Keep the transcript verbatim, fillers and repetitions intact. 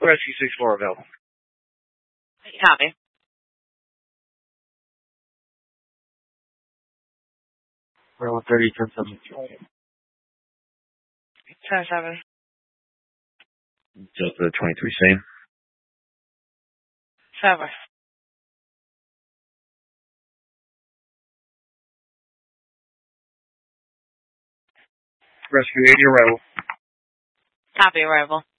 Rescue six four available. Copy. Roll thirty, ten seven. ten seven. Delta twenty-three, same. seven. Rescue eighty arrival. Copy, arrival.